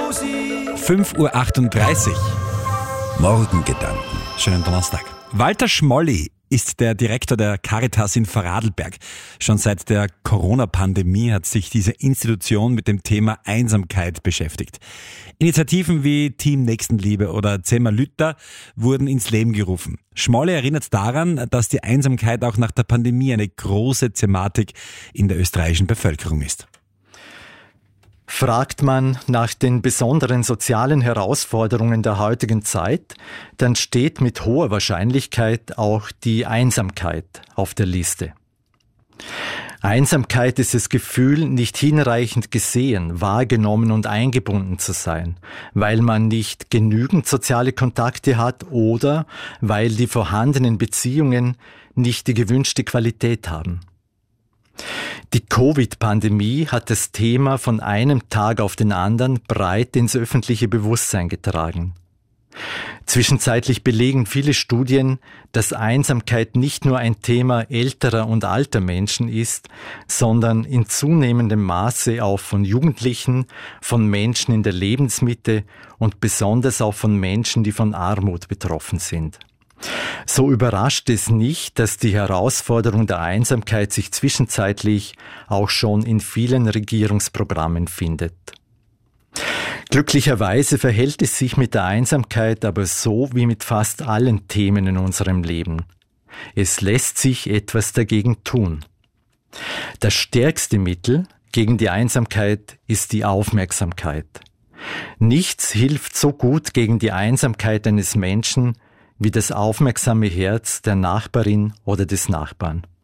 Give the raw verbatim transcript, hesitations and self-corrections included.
fünf Uhr achtunddreißig. Morgengedanken. Schönen Donnerstag. Walter Schmolli ist der Direktor der Caritas in Vorarlberg. Schon seit der Corona-Pandemie hat sich diese Institution mit dem Thema Einsamkeit beschäftigt. Initiativen wie Team Nächstenliebe oder Zehmer Lütter wurden ins Leben gerufen. Schmolli erinnert daran, dass die Einsamkeit auch nach der Pandemie eine große Thematik in der österreichischen Bevölkerung ist. Fragt man nach den besonderen sozialen Herausforderungen der heutigen Zeit, dann steht mit hoher Wahrscheinlichkeit auch die Einsamkeit auf der Liste. Einsamkeit ist das Gefühl, nicht hinreichend gesehen, wahrgenommen und eingebunden zu sein, weil man nicht genügend soziale Kontakte hat oder weil die vorhandenen Beziehungen nicht die gewünschte Qualität haben. Die Covid-Pandemie hat das Thema von einem Tag auf den anderen breit ins öffentliche Bewusstsein getragen. Zwischenzeitlich belegen viele Studien, dass Einsamkeit nicht nur ein Thema älterer und alter Menschen ist, sondern in zunehmendem Maße auch von Jugendlichen, von Menschen in der Lebensmitte und besonders auch von Menschen, die von Armut betroffen sind. So überrascht es nicht, dass die Herausforderung der Einsamkeit sich zwischenzeitlich auch schon in vielen Regierungsprogrammen findet. Glücklicherweise verhält es sich mit der Einsamkeit aber so wie mit fast allen Themen in unserem Leben. Es lässt sich etwas dagegen tun. Das stärkste Mittel gegen die Einsamkeit ist die Aufmerksamkeit. Nichts hilft so gut gegen die Einsamkeit eines Menschen wie das aufmerksame Herz der Nachbarin oder des Nachbarn.